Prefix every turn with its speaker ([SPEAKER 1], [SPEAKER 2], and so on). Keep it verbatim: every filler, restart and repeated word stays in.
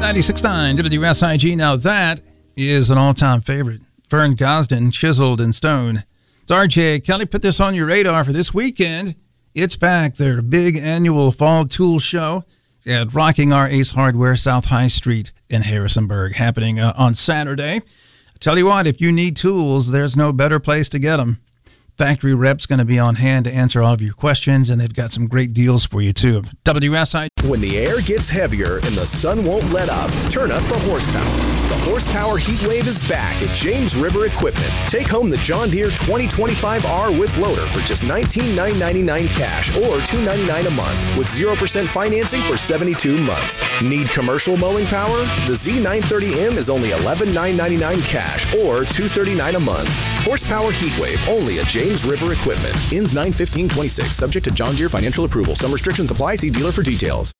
[SPEAKER 1] ninety-six point nine W S I G. Now that is an all-time favorite. Vern Gosdin, Chiseled in Stone. It's R J Kelly. Put this on your radar for this weekend. It's back, their big annual fall tool show at Rocking Our Ace Hardware, South High Street in Harrisonburg, happening uh, on Saturday. I tell you what, if you need tools, there's no better place to get them. Factory Rep's going to be on hand to answer all of your questions, and they've got some great deals for you, too. W S I.
[SPEAKER 2] When the air gets heavier and the sun won't let up, turn up the horsepower. The Horsepower Heat Wave is back at James River Equipment. Take home the John Deere twenty twenty-five R with loader for just nineteen thousand nine hundred ninety-nine dollars cash or two hundred ninety-nine dollars a month with zero percent financing for seventy-two months. Need commercial mowing power? The Z nine thirty M is only eleven thousand nine hundred ninety-nine dollars cash or two hundred thirty-nine dollars a month. Horsepower Heat Wave only at James River Equipment. Ends nine fifteen twenty-six. Subject to John Deere financial approval. Some restrictions apply. See dealer for details.